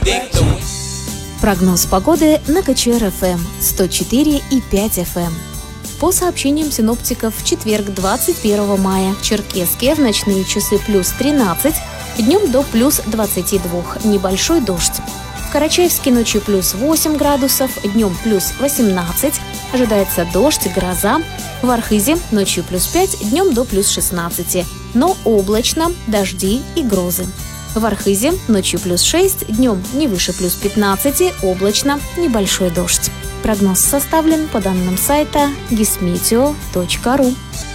Прогноз погоды на КЧР-ФМ 104,5 FM. По сообщениям синоптиков, в четверг, 21 мая, в Черкесске в ночные часы плюс 13, днем до плюс 22, небольшой дождь. В Карачаевске ночью плюс 8 градусов, днем плюс 18, ожидается дождь, гроза. В Архизе ночью плюс 5, днем до плюс 16, но облачно, дожди и грозы. В Архизе ночью плюс 6, днем не выше плюс 15, облачно, небольшой дождь. Прогноз составлен по данным сайта gismeteo.ru.